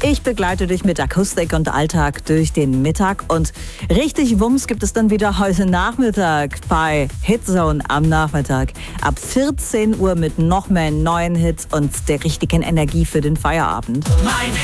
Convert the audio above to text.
Ich begleite dich mit Akustik und Alltag durch den Mittag. Und richtig Wumms gibt es dann wieder heute Nachmittag bei Hitzone am Nachmittag. Ab 14 Uhr mit noch mehr neuen Hits und der richtigen Energie für den Feierabend.